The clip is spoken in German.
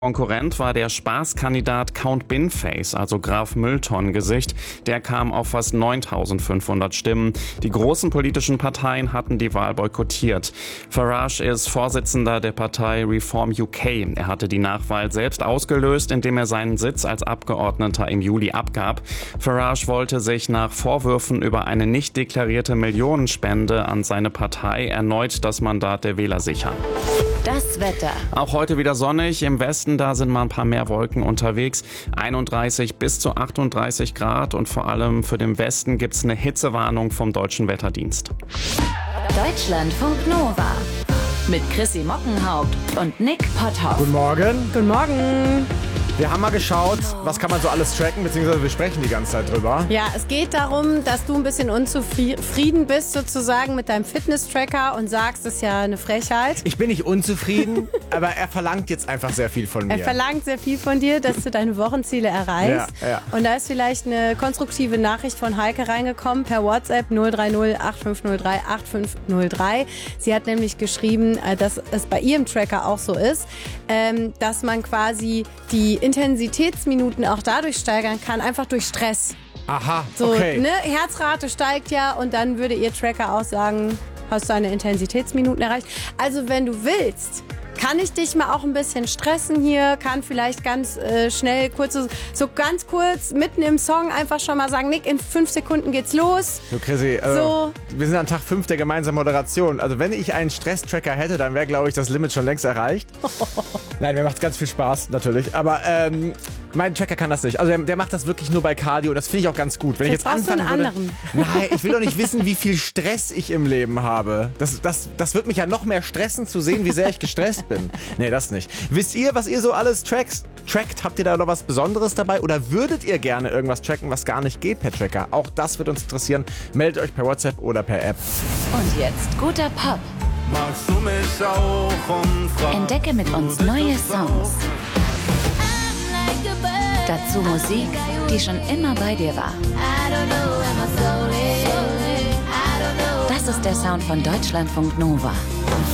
Konkurrent war der Spaßkandidat Count Binface, also Graf Mülltonngesicht. Der kam auf fast 9.500 Stimmen. Die großen politischen Parteien hatten die Wahl boykottiert. Farage ist Vorsitzender der Partei Reform UK. Er hatte die Nachwahl selbst ausgelöst, indem er seinen Sitz als Abgeordneter im Juli abgab. Farage wollte sich nach Vorwürfen über eine nicht deklarierte Millionenspende an seine Partei erneut das Mandat der Wähler sichern. Das Wetter. Auch heute wieder sonnig. Im Westen, da sind mal ein paar mehr Wolken unterwegs. 31 bis zu 38 Grad und vor allem für den Westen gibt es eine Hitzewarnung vom Deutschen Wetterdienst. Deutschlandfunk Nova. Mit Chrissy Mockenhaupt und Nick Potthoff. Guten Morgen. Guten Morgen. Wir haben mal geschaut, was kann man so alles tracken, beziehungsweise wir sprechen die ganze Zeit drüber. Ja, es geht darum, dass du ein bisschen unzufrieden bist sozusagen mit deinem Fitness-Tracker und sagst, das ist ja eine Frechheit. Ich bin nicht unzufrieden, aber er verlangt jetzt einfach sehr viel von mir. Er verlangt sehr viel von dir, dass du deine Wochenziele erreichst. Ja. Und da ist vielleicht eine konstruktive Nachricht von Heike reingekommen per WhatsApp 030 8503 8503. Sie hat nämlich geschrieben, dass es bei ihrem Tracker auch so ist, dass man quasi die Intensitätsminuten auch dadurch steigern kann, einfach durch Stress. Aha, So, okay. ne, Herzrate steigt ja und dann würde ihr Tracker auch sagen, hast du deine Intensitätsminuten erreicht. Also wenn du willst, kann ich dich mal auch ein bisschen stressen hier, kann vielleicht ganz schnell, ganz kurz, mitten im Song einfach schon mal sagen, Nick, in 5 Sekunden geht's los. So, Chrissy, So. wir sind an Tag 5 der gemeinsamen Moderation. Also wenn ich einen Stress-Tracker hätte, dann wäre, glaube ich, das Limit schon längst erreicht. Nein, mir macht ganz viel Spaß, natürlich. Aber mein Tracker kann das nicht. Also der macht das wirklich nur bei Cardio. Das finde ich auch ganz gut. Wenn ich jetzt brauchst du anfangen einen würde, anderen. Nein, ich will doch nicht wissen, wie viel Stress ich im Leben habe. Das wird mich ja noch mehr stressen, zu sehen, wie sehr ich gestresst bin. Nee, das nicht. Wisst ihr, was ihr so alles trackt? Habt ihr da noch was Besonderes dabei? Oder würdet ihr gerne irgendwas tracken, was gar nicht geht per Tracker? Auch das wird uns interessieren. Meldet euch per WhatsApp oder per App. Und jetzt guter Pop. Magst du mich auch umfragen? Entdecke mit uns neue Songs. Dazu Musik, die schon immer bei dir war. Das ist der Sound von Deutschlandfunk Nova.